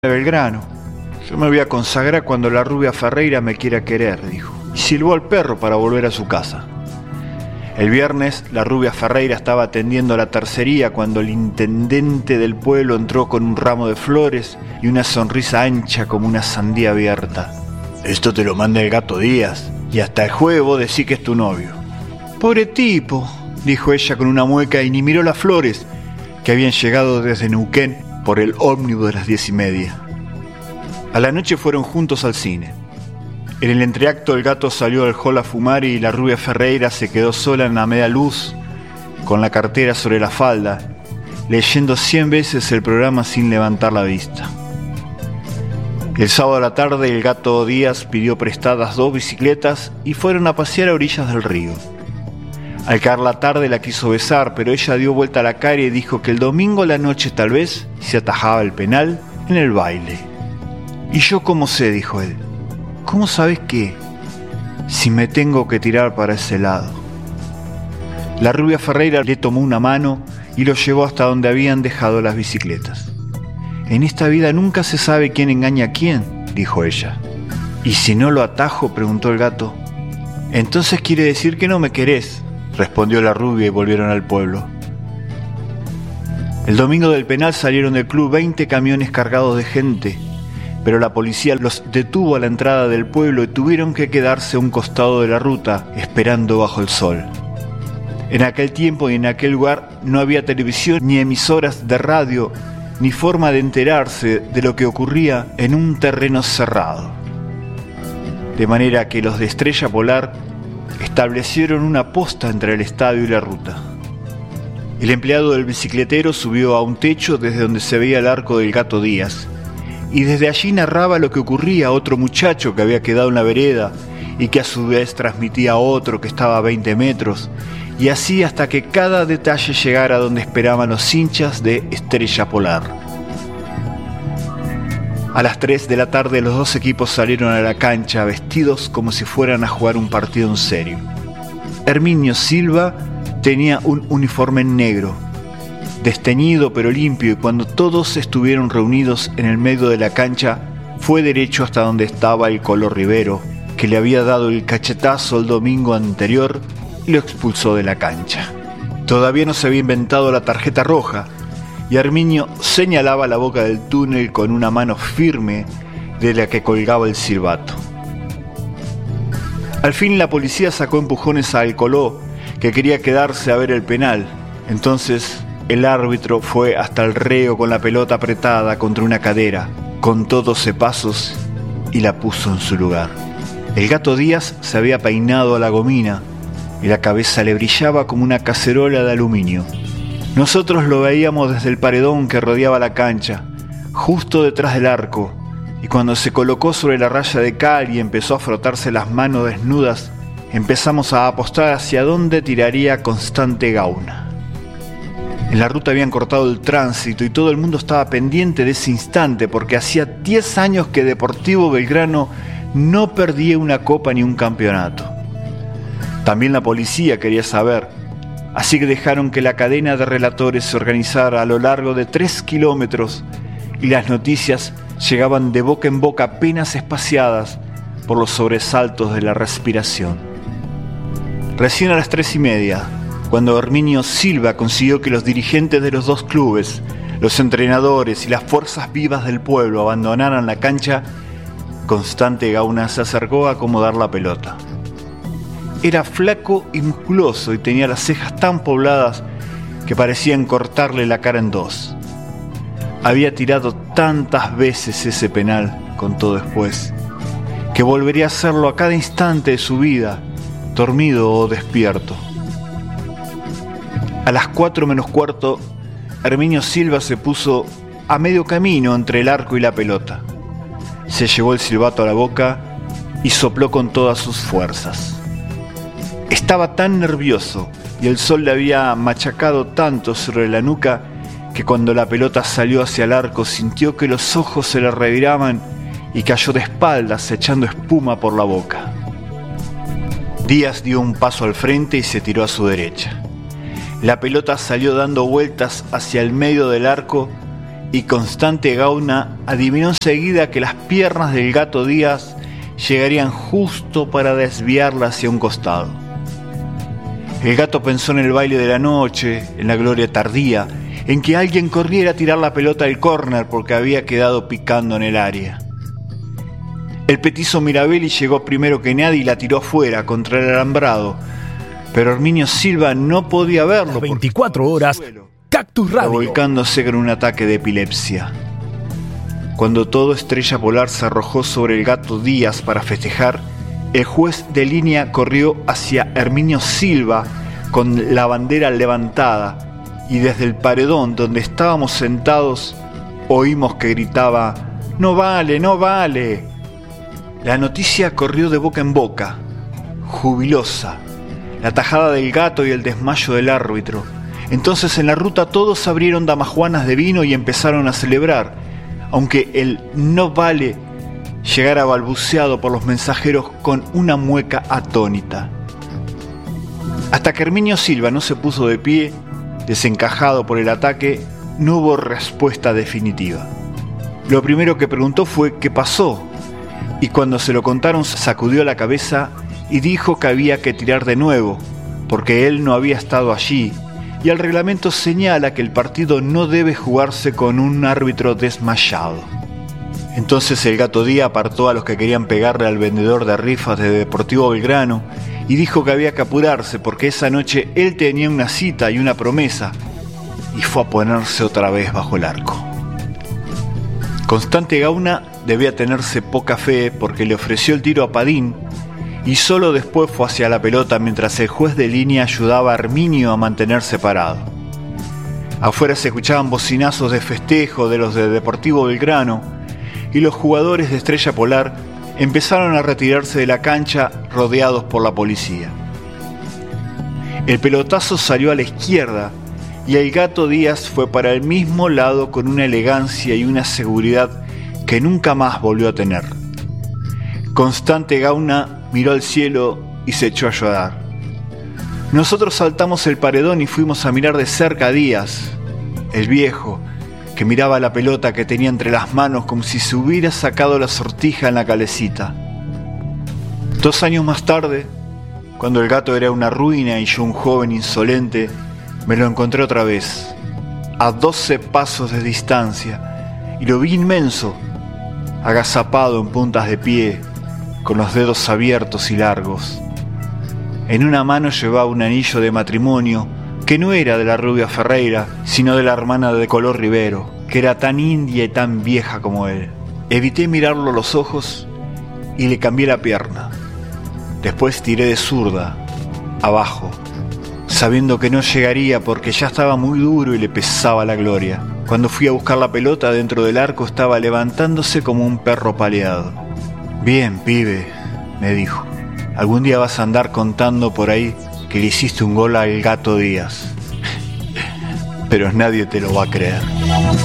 Belgrano. Yo me voy a consagrar cuando la rubia Ferreira me quiera querer, dijo, y silbó al perro para volver a su casa. El viernes, la rubia Ferreira estaba atendiendo la tercería cuando el intendente del pueblo entró con un ramo de flores y una sonrisa ancha como una sandía abierta. Esto te lo manda el Gato Díaz, y hasta el jueves vos decís que es tu novio. Pobre tipo, dijo ella con una mueca y ni miró las flores que habían llegado desde Neuquén por el ómnibus de las 10:30. A la noche fueron juntos al cine. En el entreacto el Gato salió al hall a fumar y la rubia Ferreira se quedó sola en la media luz, con la cartera sobre la falda, leyendo 100 veces el programa sin levantar la vista. El sábado a la tarde el Gato Díaz pidió prestadas 2 bicicletas y fueron a pasear a orillas del río. Al caer la tarde la quiso besar, pero ella dio vuelta a la cara y dijo que el domingo a la noche tal vez se atajaba el penal en el baile. ¿Y yo cómo sé?, dijo él. ¿Cómo sabes qué? Si me tengo que tirar para ese lado. La rubia Ferreira le tomó una mano y lo llevó hasta donde habían dejado las bicicletas. En esta vida nunca se sabe quién engaña a quién, dijo ella. ¿Y si no lo atajo?, preguntó el Gato. Entonces quiere decir que no me querés, respondió la rubia y volvieron al pueblo. El domingo del penal salieron del club 20 camiones cargados de gente, pero la policía los detuvo a la entrada del pueblo y tuvieron que quedarse a un costado de la ruta, esperando bajo el sol. En aquel tiempo y en aquel lugar no había televisión, ni emisoras de radio, ni forma de enterarse de lo que ocurría en un terreno cerrado. De manera que los de Estrella Polar establecieron una posta entre el estadio y la ruta. El empleado del bicicletero subió a un techo desde donde se veía el arco del Gato Díaz, y desde allí narraba lo que ocurría a otro muchacho que había quedado en la vereda y que a su vez transmitía a otro que estaba a 20 metros, y así hasta que cada detalle llegara a donde esperaban los hinchas de Estrella Polar. A las 3 de la tarde los 2 equipos salieron a la cancha vestidos como si fueran a jugar un partido en serio. Herminio Silva tenía un uniforme negro, desteñido pero limpio, y cuando todos estuvieron reunidos en el medio de la cancha, fue derecho hasta donde estaba el Colo Rivero, que le había dado el cachetazo el domingo anterior y lo expulsó de la cancha. Todavía no se había inventado la tarjeta roja, y Herminio señalaba la boca del túnel con una mano firme de la que colgaba el silbato. Al fin la policía sacó empujones a Alcoló, que quería quedarse a ver el penal. Entonces el árbitro fue hasta el reo con la pelota apretada contra una cadera, contó 12 pasos y la puso en su lugar. El Gato Díaz se había peinado a la gomina y la cabeza le brillaba como una cacerola de aluminio. Nosotros lo veíamos desde el paredón que rodeaba la cancha, justo detrás del arco, y cuando se colocó sobre la raya de cal y empezó a frotarse las manos desnudas, empezamos a apostar hacia dónde tiraría Constante Gauna. En la ruta habían cortado el tránsito y todo el mundo estaba pendiente de ese instante, porque hacía 10 años que Deportivo Belgrano no perdía una copa ni un campeonato. También la policía quería saber, así que dejaron que la cadena de relatores se organizara a lo largo de 3 kilómetros y las noticias llegaban de boca en boca apenas espaciadas por los sobresaltos de la respiración. Recién a las 3:30, cuando Herminio Silva consiguió que los dirigentes de los 2 clubes, los entrenadores y las fuerzas vivas del pueblo abandonaran la cancha, Constante Gauna se acercó a acomodar la pelota. Era flaco y musculoso y tenía las cejas tan pobladas que parecían cortarle la cara en 2. Había tirado tantas veces ese penal, contó después, que volvería a hacerlo a cada instante de su vida, dormido o despierto. A las 4 menos cuarto, Herminio Silva se puso a medio camino entre el arco y la pelota. Se llevó el silbato a la boca y sopló con todas sus fuerzas. Estaba tan nervioso y el sol le había machacado tanto sobre la nuca que cuando la pelota salió hacia el arco sintió que los ojos se le reviraban y cayó de espaldas echando espuma por la boca. Díaz dio un paso al frente y se tiró a su derecha. La pelota salió dando vueltas hacia el medio del arco y Constante Gauna adivinó enseguida que las piernas del Gato Díaz llegarían justo para desviarla hacia un costado. El gato pensó en el baile de la noche, en la gloria tardía, en que alguien corriera a tirar la pelota al córner porque había quedado picando en el área. El petizo Mirabelli llegó primero que nadie y la tiró afuera contra el alambrado, pero Herminio Silva no podía verlo. 24 horas, Cactus Radio. Revolcándose con un ataque de epilepsia. Cuando todo Estrella Polar se arrojó sobre el Gato Díaz para festejar, el juez de línea corrió hacia Herminio Silva con la bandera levantada y desde el paredón donde estábamos sentados oímos que gritaba: ¡No vale, no vale! La noticia corrió de boca en boca, jubilosa, la tajada del gato y el desmayo del árbitro. Entonces en la ruta todos abrieron damajuanas de vino y empezaron a celebrar, aunque el no vale llegara balbuceado por los mensajeros con una mueca atónita. Hasta que Herminio Silva no se puso de pie, desencajado por el ataque, no hubo respuesta definitiva. Lo primero que preguntó fue qué pasó, y cuando se lo contaron sacudió la cabeza y dijo que había que tirar de nuevo, porque él no había estado allí, y el reglamento señala que el partido no debe jugarse con un árbitro desmayado. Entonces el Gato Díaz apartó a los que querían pegarle al vendedor de rifas de Deportivo Belgrano y dijo que había que apurarse porque esa noche él tenía una cita y una promesa, y fue a ponerse otra vez bajo el arco. Constante Gauna debía tenerse poca fe porque le ofreció el tiro a Padín y solo después fue hacia la pelota mientras el juez de línea ayudaba a Herminio a mantenerse parado. Afuera se escuchaban bocinazos de festejo de los de Deportivo Belgrano y los jugadores de Estrella Polar empezaron a retirarse de la cancha rodeados por la policía. El pelotazo salió a la izquierda y el Gato Díaz fue para el mismo lado con una elegancia y una seguridad que nunca más volvió a tener. Constante Gauna miró al cielo y se echó a llorar. Nosotros saltamos el paredón y fuimos a mirar de cerca a Díaz, el viejo, que miraba la pelota que tenía entre las manos como si se hubiera sacado la sortija en la calecita. 2 años más tarde, cuando el gato era una ruina y yo un joven insolente, me lo encontré otra vez, a 12 pasos de distancia, y lo vi inmenso, agazapado en puntas de pie, con los dedos abiertos y largos. En una mano llevaba un anillo de matrimonio que no era de la rubia Ferreira, sino de la hermana de Color Rivero, que era tan india y tan vieja como él. Evité mirarlo a los ojos y le cambié la pierna. Después tiré de zurda, abajo, sabiendo que no llegaría porque ya estaba muy duro y le pesaba la gloria. Cuando fui a buscar la pelota dentro del arco estaba levantándose como un perro paleado. «Bien, pibe», me dijo, «algún día vas a andar contando por ahí que le hiciste un gol al Gato Díaz, pero nadie te lo va a creer».